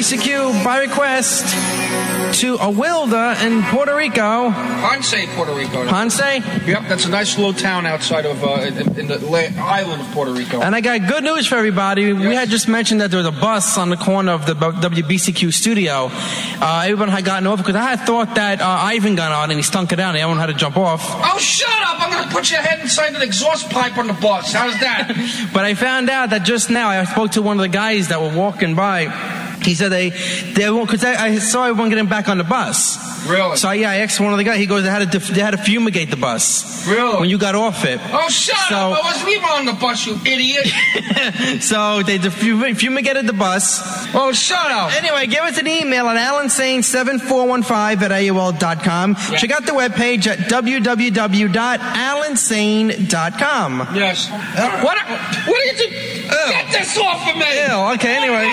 WBCQ by request to Awilda in Puerto Rico. Ponce, Puerto Rico. Ponce? Yep, that's a nice little town outside of in the island of Puerto Rico. And I got good news for everybody. Yes. We had just mentioned that there was a bus on the corner of the WBCQ studio. Everyone had gotten off because I had thought that Ivan got on and he stunk it out and everyone had to jump off. Oh, shut up! I'm going to put your head inside an exhaust pipe on the bus. How's that? But I found out that just now I spoke to one of the guys that were walking by. He said they won't, because I saw everyone getting back on the bus. Really? So I asked one of the guys. He goes, they had to fumigate the bus. Really? When you got off it. Oh, shut up! I wasn't even on the bus, you idiot. So they fumigated the bus. Oh, shut up! Anyway, give us an email at alansane7415@AOL.com. Yeah. Check out the webpage at www.alansane.com. Yes. What are you doing? Get this off of me! Ew, okay, anyway.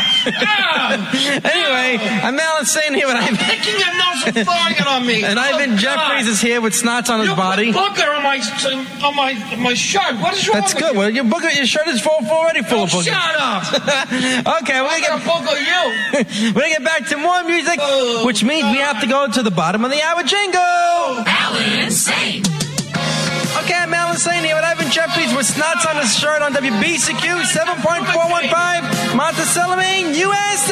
Anyway, I'm Alan Sane here, and I'm picking your nose and throwing it on me. And Ivan Jeffries is here with snots on his body. You put booger on my shirt. What is wrong That's with good. you? Well, your shirt is already full of boogers. Shut up! Okay, we're gonna booger you. We're gonna get back to more music, which means we have to go to the bottom of the hour jingle. Alan Sane. Okay, I'm Alan Sane here with Ivan Jeffries with snots on his shirt on WBCQ 7.415 Montecello, Maine, USA.